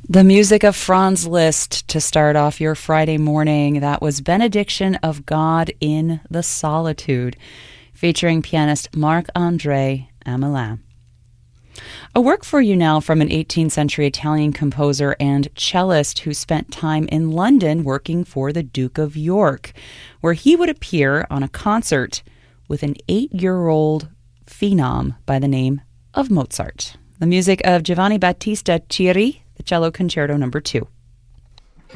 The music of Franz Liszt to start off your Friday morning. That was Benediction of God in the Solitude, featuring pianist Marc-André Amelin. A work for you now from an 18th century Italian composer and cellist who spent time in London working for the Duke of York, where he would appear on a concert with an 8-year-old phenom by the name of Mozart. The music of Giovanni Battista Ciri, the Cello Concerto No. 2.